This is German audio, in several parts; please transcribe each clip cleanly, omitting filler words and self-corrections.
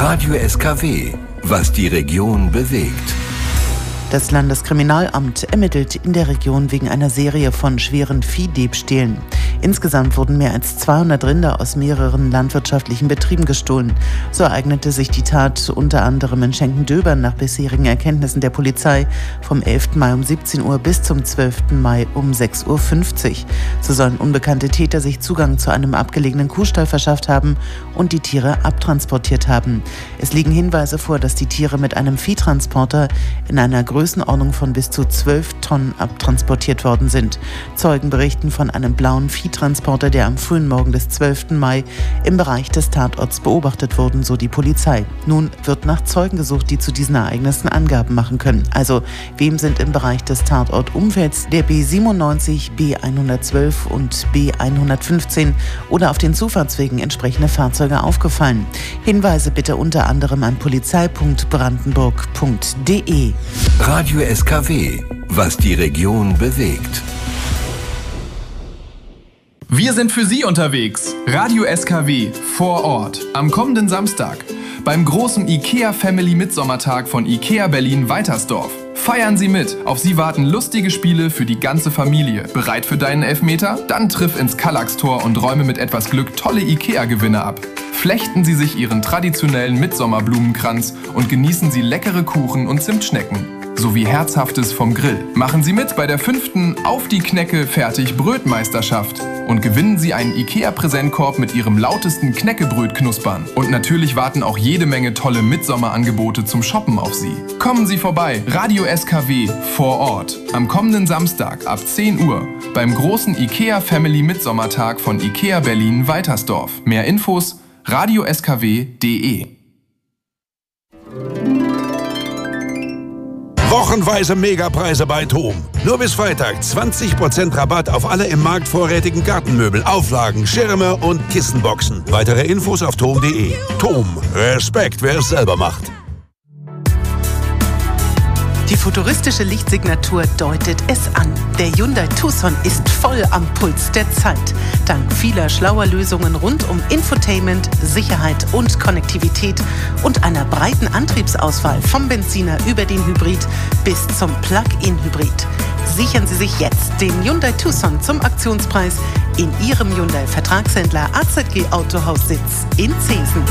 Radio SKW, was die Region bewegt. Das Landeskriminalamt ermittelt in der Region wegen einer Serie von schweren Viehdiebstählen. Insgesamt wurden mehr als 200 Rinder aus mehreren landwirtschaftlichen Betrieben gestohlen. So ereignete sich die Tat unter anderem in Schenkendöbern nach bisherigen Erkenntnissen der Polizei vom 11. Mai um 17 Uhr bis zum 12. Mai um 6.50 Uhr. So sollen unbekannte Täter sich Zugang zu einem abgelegenen Kuhstall verschafft haben und die Tiere abtransportiert haben. Es liegen Hinweise vor, dass die Tiere mit einem Viehtransporter in einer Größenordnung von bis zu 12 Tonnen abtransportiert worden sind. Zeugen berichten von einem blauen Viehtransporter, der am frühen Morgen des 12. Mai im Bereich des Tatorts beobachtet wurden, so die Polizei. Nun wird nach Zeugen gesucht, die zu diesen Ereignissen Angaben machen können. Also, wem sind im Bereich des Tatortumfelds der B97, B112 und B115 oder auf den Zufahrtswegen entsprechende Fahrzeuge aufgefallen? Hinweise bitte unter anderem an polizei.brandenburg.de. Radio SKW, was die Region bewegt. Wir sind für Sie unterwegs. Radio SKW vor Ort am kommenden Samstag beim großen IKEA Family Mitsommertag von IKEA Berlin Weitersdorf. Feiern Sie mit. Auf Sie warten lustige Spiele für die ganze Familie. Bereit für deinen Elfmeter? Dann triff ins Kallax-Tor und räume mit etwas Glück tolle IKEA-Gewinne ab. Flechten Sie sich Ihren traditionellen Mitsommerblumenkranz und genießen Sie leckere Kuchen und Zimtschnecken. Sowie Herzhaftes vom Grill. Machen Sie mit bei der 5. Auf die Knecke fertig Brötmeisterschaft und gewinnen Sie einen IKEA-Präsentkorb mit Ihrem lautesten Knäckebröt-Knuspern. Und natürlich warten auch jede Menge tolle Mitsommerangebote zum Shoppen auf Sie. Kommen Sie vorbei, Radio SKW vor Ort, am kommenden Samstag ab 10 Uhr beim großen IKEA Family Mitsommertag von IKEA Berlin Weitersdorf. Mehr Infos radioskw.de. Wochenweise Megapreise bei TOM. Nur bis Freitag 20% Rabatt auf alle im Markt vorrätigen Gartenmöbel, Auflagen, Schirme und Kissenboxen. Weitere Infos auf tom.de. TOM. Respekt, wer es selber macht. Die futuristische Lichtsignatur deutet es an. Der Hyundai Tucson ist voll am Puls der Zeit. Dank vieler schlauer Lösungen rund um Infotainment, Sicherheit und Konnektivität und einer breiten Antriebsauswahl vom Benziner über den Hybrid bis zum Plug-in-Hybrid. Sichern Sie sich jetzt den Hyundai Tucson zum Aktionspreis in Ihrem Hyundai-Vertragshändler AZG Autohaus-Sitz in Zeesen.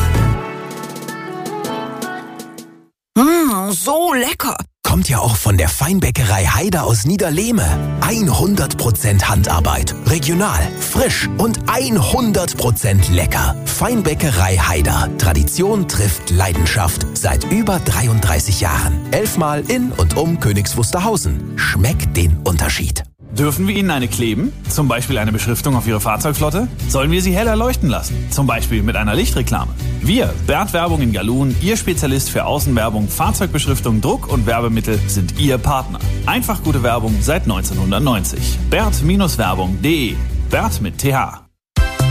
So lecker! Kommt ja auch von der Feinbäckerei Haider aus Niederlehme. 100% Handarbeit, regional, frisch und 100% lecker. Feinbäckerei Haider. Tradition trifft Leidenschaft. Seit über 33 Jahren. 11 Mal in und um Königs Wusterhausen. Schmeckt den Unterschied. Dürfen wir Ihnen eine kleben? Zum Beispiel eine Beschriftung auf Ihre Fahrzeugflotte? Sollen wir sie heller leuchten lassen? Zum Beispiel mit einer Lichtreklame? Wir, Bert Werbung in Galun, Ihr Spezialist für Außenwerbung, Fahrzeugbeschriftung, Druck und Werbemittel, sind Ihr Partner. Einfach gute Werbung seit 1990. Bert-Werbung.de. Bert mit TH.